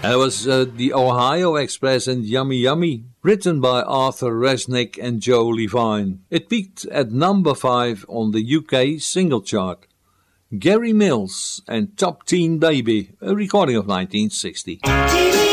That was the Ohio Express and Yummy Yummy, written by Arthur Resnick and Joe Levine. It peaked at number 5 on the UK single chart. Gary Mills and Top Teen Baby, a recording of 1960.